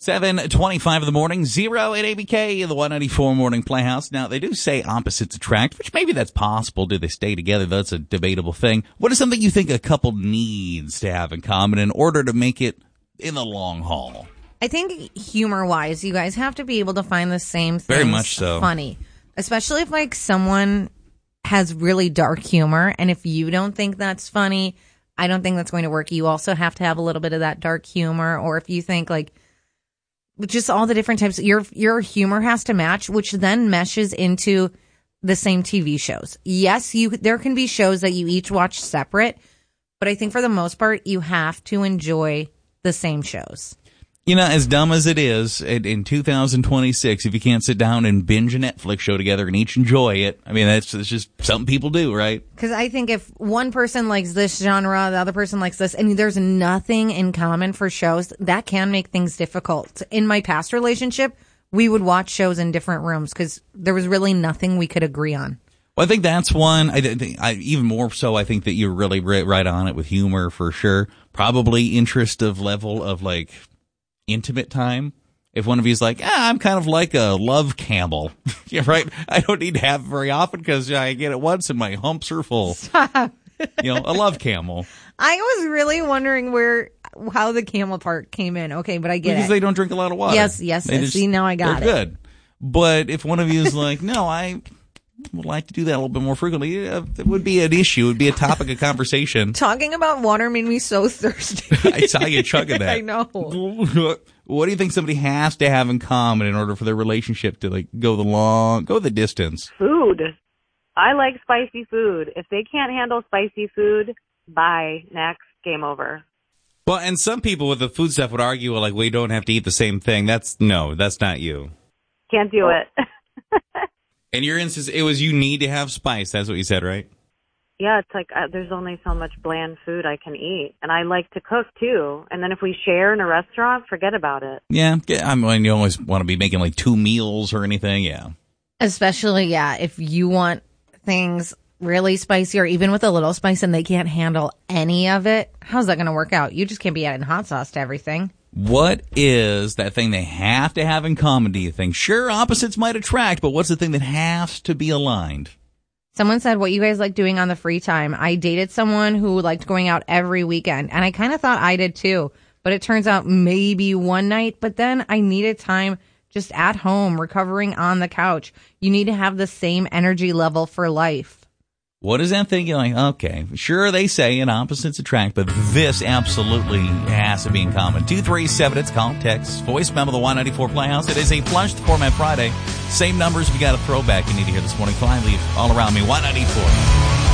7:25 in the morning, 0 at ABK, the 194 Morning Playhouse. Now, they do say opposites attract, which maybe that's possible. Do they stay together? That's a debatable thing. What is something you think a couple needs to have in common in order to make it in the long haul? I think humor-wise, you guys have to be able to find the same things Very much so. funny. Especially if, like, someone has really dark humor, and if you don't think that's funny, I don't think that's going to work. You also have to have a little bit of that dark humor, or if you think, like, just all the different types. Your humor has to match, which then meshes into the same TV shows. Yes, there can be shows that you each watch separate, but I think for the most part, you have to enjoy the same shows. You know, as dumb as it is, in 2026, if you can't sit down and binge a Netflix show together and each enjoy it, I mean, that's just something people do, right? Because I think if one person likes this genre, the other person likes this, and there's nothing in common for shows, that can make things difficult. In my past relationship, we would watch shows in different rooms because there was really nothing we could agree on. Well, I think that's one. Even more so, I think that you're really right on it with humor for sure. Probably interest of level of, like, intimate time. If one of you's like, I'm kind of like a love camel. Yeah, right? I don't need to have it very often because I get it once and my humps are full. Stop. You know, a love camel. I was really wondering how the camel part came in. Okay, but I get it. Because they don't drink a lot of water. Yes. See, now I got it. They're good. But if one of you is like, no, I would like to do that a little bit more frequently, it would be an issue. It would be a topic of conversation. Talking about water made me so thirsty. I saw you chugging that. I know. What do you think somebody has to have in common in order for their relationship to, like, go the distance? Food. I like spicy food. If they can't handle spicy food, bye. Next. Game over. Well, and some people with the food stuff would argue, like, we don't have to eat the same thing. That's not you. Can't do it. In your instance, it was you need to have spice. That's what you said, right? Yeah, it's like there's only so much bland food I can eat. And I like to cook, too. And then if we share in a restaurant, forget about it. Yeah, I mean, you always want to be making, like, 2 meals or anything, yeah. Especially, yeah, if you want things really spicy or even with a little spice and they can't handle any of it, how's that going to work out? You just can't be adding hot sauce to everything. What is that thing they have to have in common, do you think? Sure, opposites might attract, but what's the thing that has to be aligned? Someone said, what you guys like doing on the free time. I dated someone who liked going out every weekend, and I kind of thought I did too. But it turns out maybe one night, but then I needed time just at home, recovering on the couch. You need to have the same energy level for life. What is that thing? You're like, okay, sure they say opposites attract, but this absolutely has to be in common. 237, it's call, text, voice memo, the 194 Playhouse. It is a flushed format Friday. Same numbers if you got a throwback you need to hear this morning. Fly leave all around me, 194.